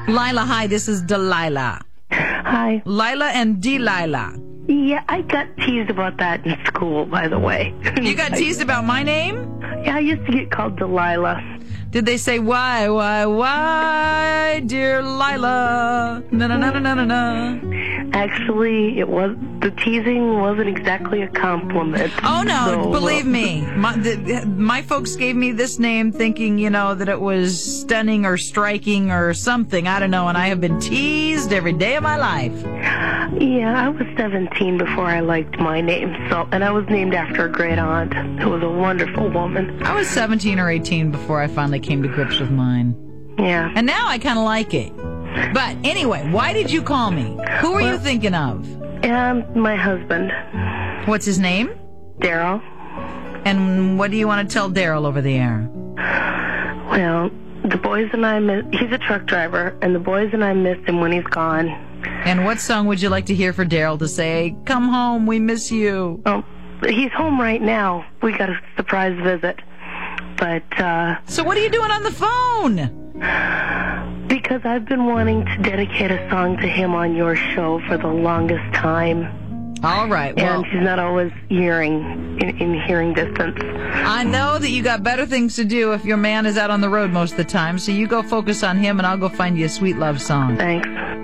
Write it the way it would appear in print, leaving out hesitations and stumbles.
Lila, hi, this is Delilah. Hi. Lila and Delilah. Yeah, I got teased about that in school, by the way. You got teased about my name? Yeah, I used to get called Delilah. Did they say, why, dear Lila? Na-na-na-na-na-na. Actually, the teasing wasn't exactly a compliment. Oh, no, So, believe me. My folks gave me this name thinking, that it was stunning or striking or something. I don't know, and I have been teased every day of my life. Yeah, I was 17 before I liked my name, and I was named after a great aunt who was a wonderful woman. I was 17 or 18 before I finally came to grips with mine. Yeah. And now I kind of like it. But anyway, why did you call me? Who are you thinking of? My husband. What's his name? Daryl. And what do you want to tell Daryl over the air? Well, the boys and I he's a truck driver, and the boys and I miss him when he's gone. And what song would you like to hear for Daryl to say, come home, we miss you? Oh, he's home right now. We got a surprise visit. But, So what are you doing on the phone? because I've been wanting to dedicate a song to him on your show for the longest time. All right, well, And he's not always in hearing distance. I know that you got better things to do if your man is out on the road most of the time, so you go focus on him and I'll go find you a sweet love song. Thanks.